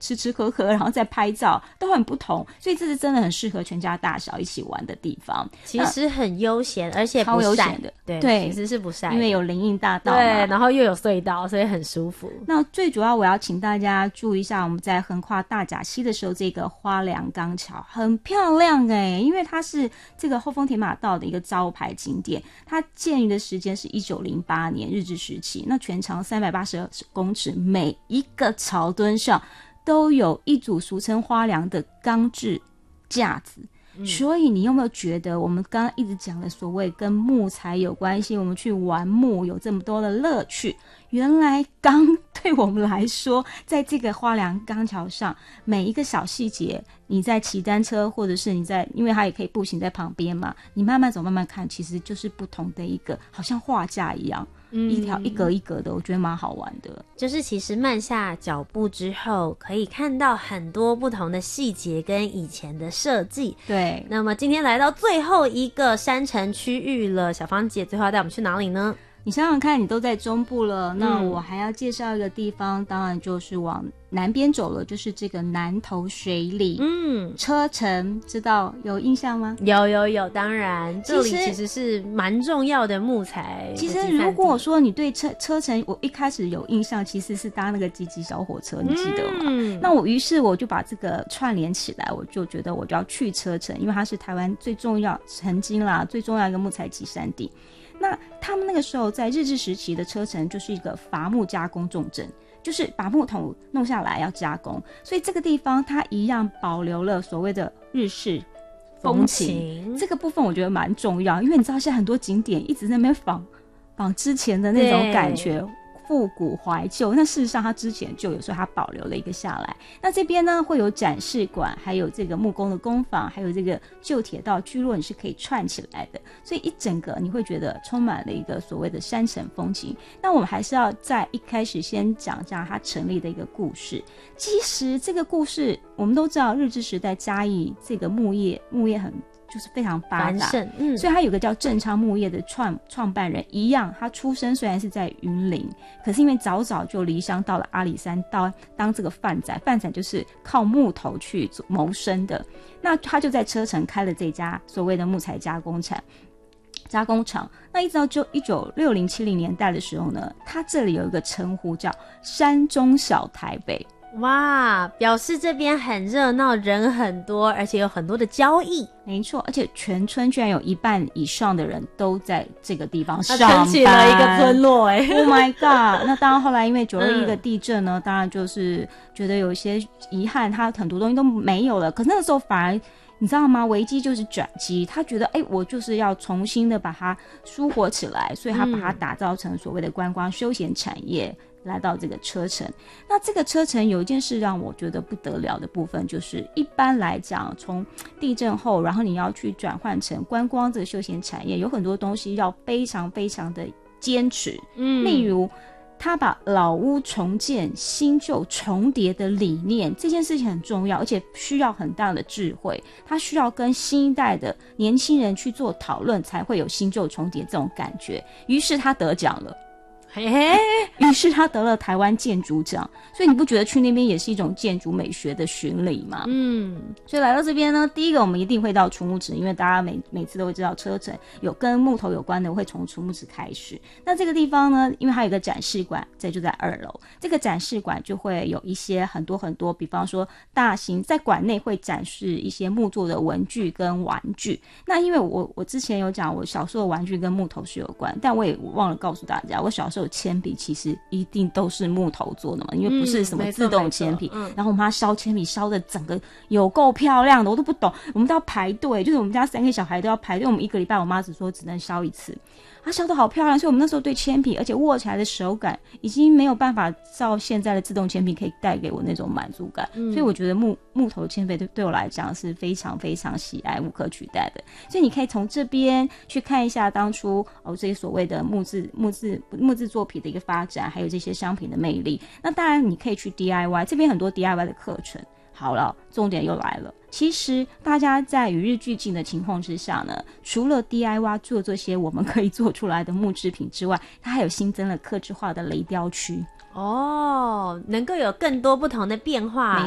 吃吃喝喝，然后再拍照，都很不同，所以这是真的很适合全家大小一起玩的地方。 其实很悠闲，而且不晒， 超悠闲的， 对，其实是不晒， 因为有林荫大道嘛， 对，然后又有隧道，所以很舒服。 那最主要我要请大家注意一下，我们在横跨大甲溪的时候，这个花梁钢桥很漂亮因为它是这个后丰铁马道的一个招牌景点，它建于的时间是1908年日治时期，那全长382公尺，每一个桥墩上都有一组俗称花梁的钢制架子。所以你有没有觉得我们刚刚一直讲的所谓跟木材有关系，我们去玩木有这么多的乐趣，原来钢对我们来说，在这个花梁钢桥上每一个小细节，你在骑单车或者是你在，因为它也可以步行在旁边嘛，你慢慢走慢慢看，其实就是不同的一个好像画架一样，一条一格一格的，我觉得蛮好玩的。 就是其实慢下脚步之后，可以看到很多不同的细节跟以前的设计。 对， 那么今天来到最后一个山城区域了，小芳姐最后要带我们去哪里呢？ 你想想看，你都在中部了，那我还要介绍一个地方，当然就是往南边走了，就是这个南投水里车城，知道有印象吗？ 有，当然这里其实是蛮重要的木材。 其实如果说你对车城，我一开始有印象，其实是搭那个吉吉小火车，你记得吗？那于是我就把这个串联起来，我就觉得我就要去车城，因为它是台湾最重要，曾经啦最重要一个木材集散地。那他们那个时候在日治时期的车城就是一个伐木加工重镇，就是把木头弄下来要加工，所以这个地方它一样保留了所谓的日式风情，这个部分我觉得蛮重要，因为你知道现在很多景点一直在那边仿之前的那种感觉，复古怀旧，那事实上它之前就有，所以它保留了一个下来。那这边呢会有展示馆，还有这个木工的工坊，还有这个旧铁道聚落，你是可以串起来的，所以一整个你会觉得充满了一个所谓的山城风情。那我们还是要在一开始先讲讲它成立的一个故事。其实这个故事我们都知道，日治时代嘉义这个木业很就是非常发达，所以他有个叫正昌木业的创办人一样，他出生虽然是在云林，可是因为早就离乡到了阿里山当这个贩仔就是靠木头去谋生的，那他就在车城开了这家所谓的木材加工厂。那一直到就1960、70年代的时候呢，他这里有一个称呼叫山中小台北。 哇，表示这边很热闹，人很多，而且有很多的交易。 没错，而且全村居然有1半以上的人都在这个地方上班， 撑起了一个村落 Oh my god！ 那当然后来因为921的地震呢，当然就是觉得有一些遗憾，它很多东西都没有了。可是那个时候反而你知道吗？危机就是转机，他觉得我就是要重新的把它舒活起来，所以他把它打造成所谓的观光休闲产业。来到这个车城，那这个车城有一件事让我觉得不得了的部分，就是一般来讲从地震后，然后你要去转换成观光这个休闲产业，有很多东西要非常非常的坚持，例如他把老屋重建新旧重叠的理念，这件事情很重要，而且需要很大的智慧，他需要跟新一代的年轻人去做讨论，才会有新旧重叠这种感觉，于是他得奖了。于是他得了台湾建筑奖，所以你不觉得去那边也是一种建筑美学的巡礼吗？所以来到这边呢，第一个我们一定会到储木池，因为大家每次都会知道车城有跟木头有关的会从储木池开始。那这个地方呢，因为它有一个展示馆，这就在2楼，这个展示馆就会有一些很多，比方说大型在馆内会展示一些木做的文具跟玩具。那因为我之前有讲我小时候的玩具跟木头是有关，但我也忘了告诉大家，我小时候铅笔其实一定都是木头做的嘛，因为不是什么自动铅笔，然后我妈烧铅笔烧的整个有够漂亮的，我都不懂，我们都要排队，就是我们家3个小孩都要排队，我们1个礼拜我妈只说只能烧1次，它烧得好漂亮，所以我们那时候对铅笔，而且握起来的手感已经没有办法照现在的自动铅笔可以带给我那种满足感，所以我觉得木头铅笔对我来讲是非常非常喜爱，无可取代的。所以你可以从这边去看一下当初这些所谓的木质作品的一个发展，还有这些商品的魅力。那当然你可以去 DIY， 这边很多 DIY 的课程。好了，重点又来了。其实大家在与日俱进的情况之下呢，除了 DIY 做这些我们可以做出来的木制品之外，它还有新增了客制化的雷雕区。 能够有更多不同的变化，